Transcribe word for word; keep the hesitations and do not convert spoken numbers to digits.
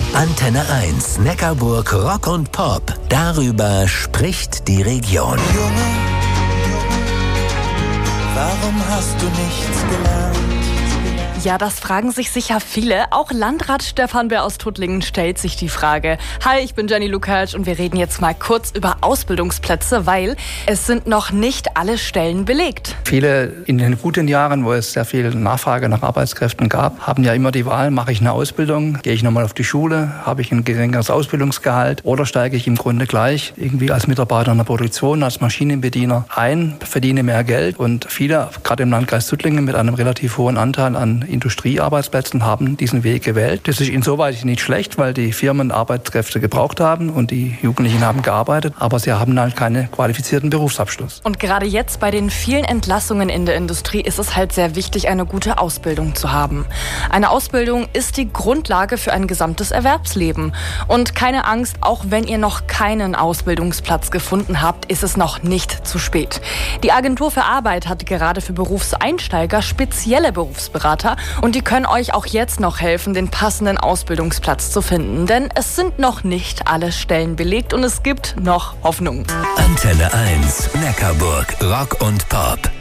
Antenne eins, Neckarburg Rock und Pop. Darüber spricht die Region. Junge, warum hast du nichts gelernt? Ja, das fragen sich sicher viele. Auch Landrat Stefan Bär aus Tuttlingen stellt sich die Frage. Hi, ich bin Jenny Lukacs und wir reden jetzt mal kurz über Ausbildungsplätze, weil es sind noch nicht alle Stellen belegt. Viele in den guten Jahren, wo es sehr viel Nachfrage nach Arbeitskräften gab, haben ja immer die Wahl, mache ich eine Ausbildung, gehe ich nochmal auf die Schule, habe ich ein geringeres Ausbildungsgehalt oder steige ich im Grunde gleich irgendwie als Mitarbeiter in der Produktion, als Maschinenbediener ein, verdiene mehr Geld. Und viele, gerade im Landkreis Tuttlingen mit einem relativ hohen Anteil an Industriearbeitsplätzen, haben diesen Weg gewählt. Das ist insoweit nicht schlecht, weil die Firmen Arbeitskräfte gebraucht haben und die Jugendlichen haben gearbeitet, aber sie haben halt keinen qualifizierten Berufsabschluss. Und gerade jetzt bei den vielen Entlassungen in der Industrie ist es halt sehr wichtig, eine gute Ausbildung zu haben. Eine Ausbildung ist die Grundlage für ein gesamtes Erwerbsleben. Und keine Angst, auch wenn ihr noch keinen Ausbildungsplatz gefunden habt, ist es noch nicht zu spät. Die Agentur für Arbeit hat gerade für Berufseinsteiger spezielle Berufsberater und die können euch auch jetzt noch helfen, den passenden Ausbildungsplatz zu finden. Denn es sind noch nicht alle Stellen belegt und es gibt noch Hoffnung. Antenne eins, Neckarburg Rock und Pop.